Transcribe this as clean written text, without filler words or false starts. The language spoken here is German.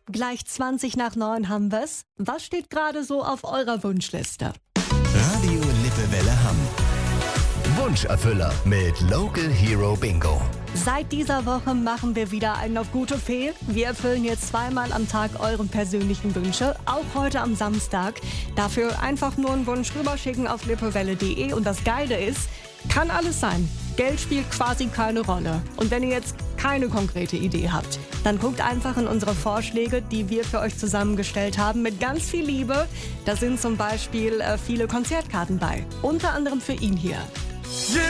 Gleich 20 nach 9 haben wir's. Was steht gerade so auf eurer Wunschliste? Radio Lippewelle Hamm. Wunscherfüller mit Local Hero Bingo. Seit dieser Woche machen wir wieder einen auf gute Fee. Wir erfüllen jetzt 2-mal am Tag euren persönlichen Wünsche, auch heute am Samstag. Dafür einfach nur einen Wunsch rüberschicken auf lippewelle.de und das Geile ist, kann alles sein. Geld spielt quasi keine Rolle. Und wenn ihr jetzt keine konkrete Idee habt, dann guckt einfach in unsere Vorschläge, die wir für euch zusammengestellt haben, mit ganz viel Liebe. Da sind zum Beispiel viele Konzertkarten bei, unter anderem für ihn hier.